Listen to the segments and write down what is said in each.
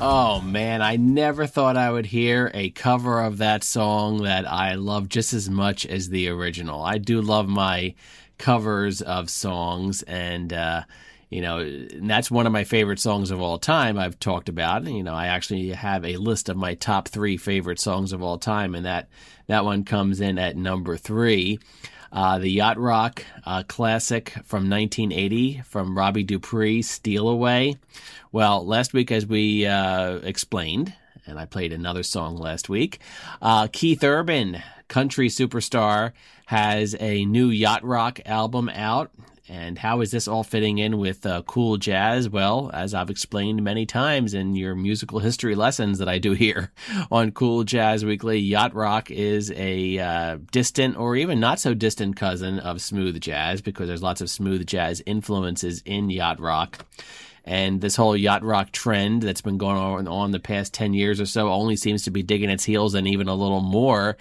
Oh, man, I never thought I would hear a cover of that song that I love just as much as the original. I do love my covers of songs, and and that's one of my favorite songs of all time I've talked about. I actually have a list of my top 3 favorite songs of all time, and that one comes in at number 3. The Yacht Rock classic from 1980 from Robbie Dupree, Steal Away. Well, last week, as we explained, and I played another song last week, Keith Urban, country superstar, has a new Yacht Rock album out. And how is this all fitting in with cool jazz? Well, as I've explained many times in your musical history lessons that I do here on Cool Jazz Weekly, Yacht Rock is a distant or even not so distant cousin of smooth jazz, because there's lots of smooth jazz influences in Yacht Rock. And this whole yacht rock trend that's been going on the past 10 years or so only seems to be digging its heels and even a little more.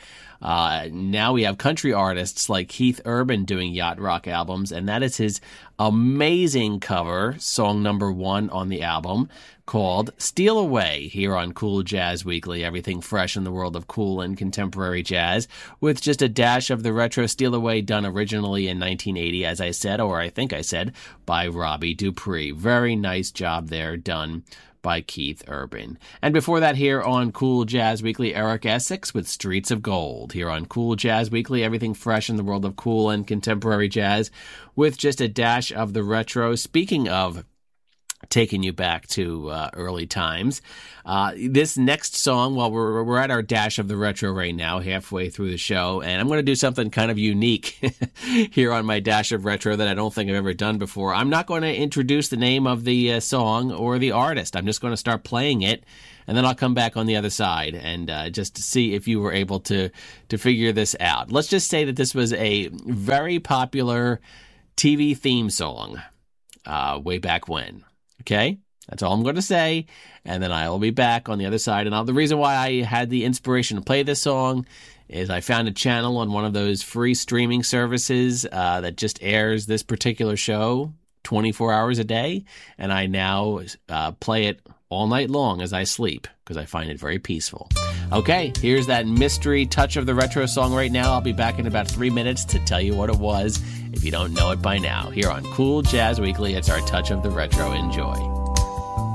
Now we have country artists like Keith Urban doing yacht rock albums, and that is his amazing cover, song number 1 on the album, called Steal Away, here on Cool Jazz Weekly, everything fresh in the world of cool and contemporary jazz, with just a dash of the retro. Steal Away, done originally in 1980, as I said, or I think I said, by Robbie Dupree. Very nice job there done by Keith Urban. And before that, here on Cool Jazz Weekly, Eric Essex with Streets of Gold. Here on Cool Jazz Weekly, everything fresh in the world of cool and contemporary jazz, with just a dash of the retro. Speaking of taking you back to early times, this next song, well, we're at our dash of the retro right now, halfway through the show, and I'm going to do something kind of unique here on my dash of retro that I don't think I've ever done before. I'm not going to introduce the name of the song or the artist. I'm just going to start playing it, and then I'll come back on the other side and just to see if you were able to figure this out. Let's just say that this was a very popular TV theme song way back when. Okay, that's all I'm going to say, and then I will be back on the other side. And the reason why I had the inspiration to play this song is I found a channel on one of those free streaming services that just airs this particular show 24 hours a day, and I now play it all night long as I sleep because I find it very peaceful. Okay, here's that mystery touch of the retro song right now. I'll be back in about 3 minutes to tell you what it was if you don't know it by now. Here on Cool Jazz Weekly, it's our touch of the retro. Enjoy.